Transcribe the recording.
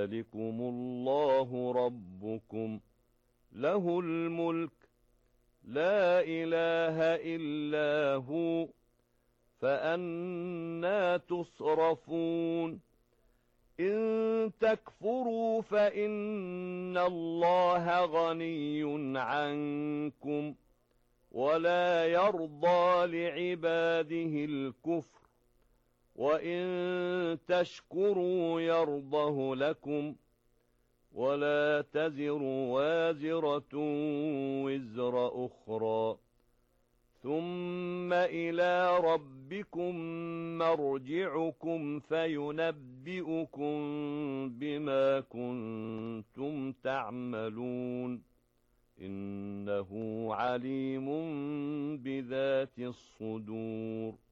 ذلكم الله ربكم له الملك لا إله إلا هو فأنى تصرفون إن تكفروا فإن الله غني عنكم ولا يرضى لعباده الكفر وإن تشكروا يرضه لكم ولا تزر وازرة وزر أخرى ثم إلى ربكم مرجعكم فينبئكم بما كنتم تعملون إنه عليم بذات الصدور